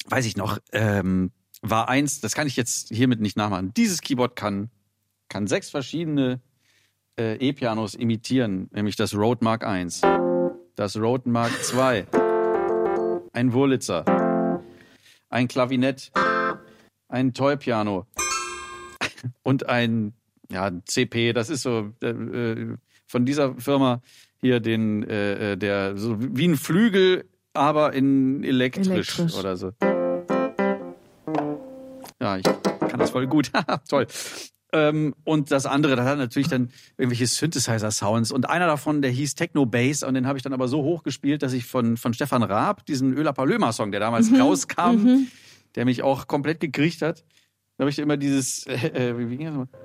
weiß ich noch, war eins, das kann ich jetzt hiermit nicht nachmachen. Dieses Keyboard kann 6 verschiedene E-Pianos imitieren, nämlich das Rode Mark I, das Rode Mark II, ein Wurlitzer, ein Klavinett, ein Toy-Piano und ein CP, das ist so von dieser Firma hier der so wie ein Flügel, aber in elektrisch oder so. Ja, ich kann das voll gut. Toll. Und das andere, das hat natürlich dann irgendwelche Synthesizer-Sounds. Und einer davon, der hieß Techno Bass. Und den habe ich dann aber so hoch gespielt, dass ich von Stefan Raab, diesen Öla Palömer-Song, der damals rauskam, der mich auch komplett gekriegt hat, da habe ich immer dieses, wie ging das?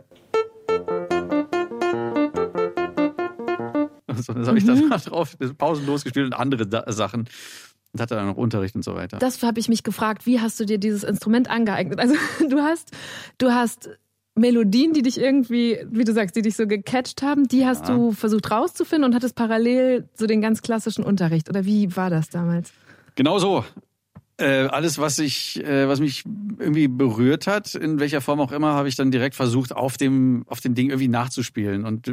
So, das habe ich dann mal drauf, pausenlos gespielt und andere Sachen. Und hatte dann noch Unterricht und so weiter. Das habe ich mich gefragt, wie hast du dir dieses Instrument angeeignet? Also du hast Melodien, die dich irgendwie, wie du sagst, die dich so gecatcht haben, die hast du versucht rauszufinden und hattest parallel so den ganz klassischen Unterricht. Oder wie war das damals? Genau so. Alles, was mich irgendwie berührt hat, in welcher Form auch immer, habe ich dann direkt versucht, auf dem Ding irgendwie nachzuspielen. Und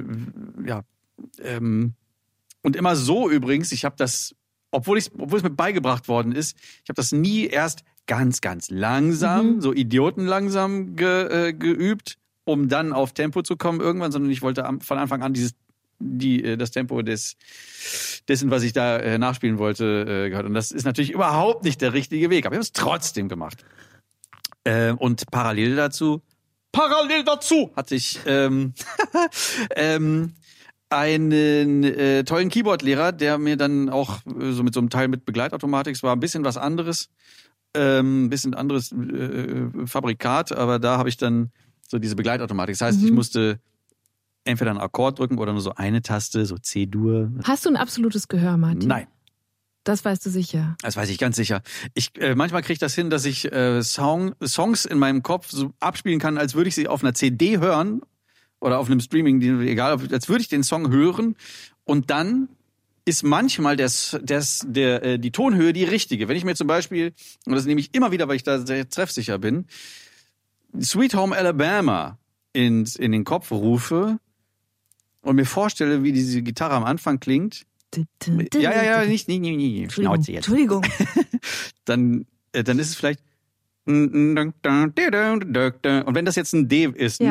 und immer so übrigens, ich habe das, obwohl es mir beigebracht worden ist, ich habe das nie erst ganz, ganz langsam, so idiotenlangsam geübt, um dann auf Tempo zu kommen irgendwann, sondern ich wollte von Anfang an das Tempo dessen, was ich da nachspielen wollte, gehört. Und das ist natürlich überhaupt nicht der richtige Weg, aber ich habe es trotzdem gemacht. Und parallel dazu hatte ich einen tollen Keyboard-Lehrer, der mir dann auch so mit so einem Teil mit Begleitautomatik, es war ein bisschen was anderes, Fabrikat, aber da habe ich dann so diese Begleitautomatik. Das heißt, ich musste entweder einen Akkord drücken oder nur so eine Taste, so C-Dur. Hast du ein absolutes Gehör, Martin? Nein. Das weißt du sicher? Das weiß ich ganz sicher. Manchmal kriege ich das hin, dass ich Songs in meinem Kopf so abspielen kann, als würde ich sie auf einer CD hören oder auf einem Streaming, egal, als würde ich den Song hören und dann ist manchmal die Tonhöhe die richtige. Wenn ich mir zum Beispiel, und das nehme ich immer wieder, weil ich da sehr treffsicher bin, Sweet Home Alabama in den Kopf rufe und mir vorstelle, wie diese Gitarre am Anfang klingt. Ja, nicht. Schnauze jetzt. Entschuldigung. Dann ist es vielleicht und wenn das jetzt ein D ist,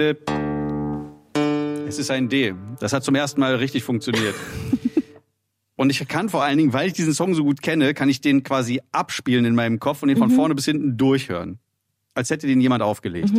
es ist ein D. Das hat zum ersten Mal richtig funktioniert. Und ich kann vor allen Dingen, weil ich diesen Song so gut kenne, kann ich den quasi abspielen in meinem Kopf und den von vorne bis hinten durchhören. Als hätte den jemand aufgelegt.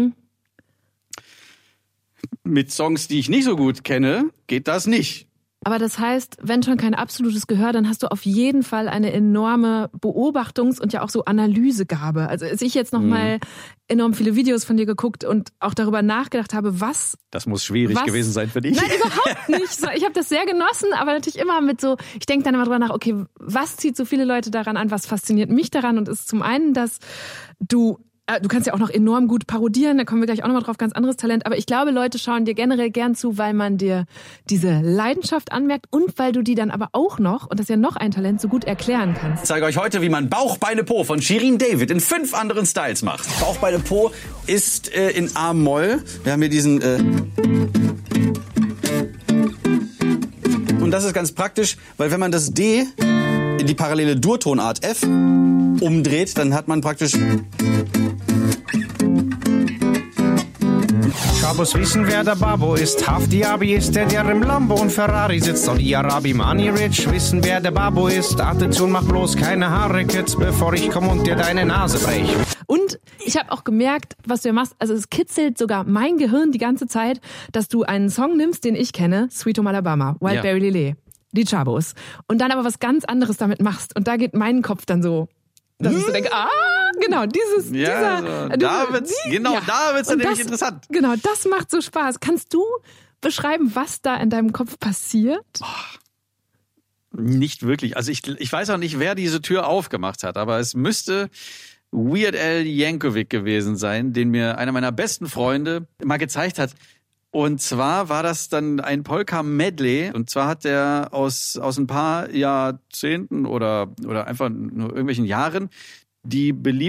Mit Songs, die ich nicht so gut kenne, geht das nicht. Aber das heißt, wenn schon kein absolutes Gehör, dann hast du auf jeden Fall eine enorme Beobachtungs- und ja auch so Analysegabe. Also als ich jetzt nochmal enorm viele Videos von dir geguckt und auch darüber nachgedacht habe, was... Das muss schwierig gewesen sein für dich. Nein, überhaupt nicht. So, ich habe das sehr genossen, aber natürlich immer mit so... Ich denke dann immer drüber nach, okay, was zieht so viele Leute daran an? Was fasziniert mich daran? Und ist zum einen, dass du kannst ja auch noch enorm gut parodieren, da kommen wir gleich auch nochmal drauf, ganz anderes Talent. Aber ich glaube, Leute schauen dir generell gern zu, weil man dir diese Leidenschaft anmerkt und weil du die dann aber auch noch, und das ist ja noch ein Talent, so gut erklären kannst. Ich zeige euch heute, wie man Bauch, Beine, Po von Shirin David in 5 anderen Styles macht. Bauch, Beine, Po ist in A-Moll. Wir haben hier diesen... Und das ist ganz praktisch, weil wenn man das D in die parallele Durtonart F umdreht, dann hat man praktisch... Chabos wissen, wer der Babo ist. Hafti-Abi ist der im Lambo und Ferrari sitzt. Saudi-Arabi, Money Rich, wissen, wer der Babo ist. Attention, mach bloß keine Haare, Kids, bevor ich komm und dir deine Nase brech. Und ich habe auch gemerkt, was du machst, also es kitzelt sogar mein Gehirn die ganze Zeit, dass du einen Song nimmst, den ich kenne, Sweet Home Alabama, Wildberry Lillet, die Chabos, und dann aber was ganz anderes damit machst. Und da geht mein Kopf dann so, dass ich so denke, genau, da wird's dann nämlich interessant. Genau, das macht so Spaß. Kannst du beschreiben, was da in deinem Kopf passiert? Nicht wirklich. Also ich weiß auch nicht, wer diese Tür aufgemacht hat, aber es müsste Weird Al Yankovic gewesen sein, den mir einer meiner besten Freunde mal gezeigt hat. Und zwar war das dann ein Polka-Medley. Und zwar hat der aus ein paar Jahrzehnten oder einfach nur irgendwelchen Jahren die beliebte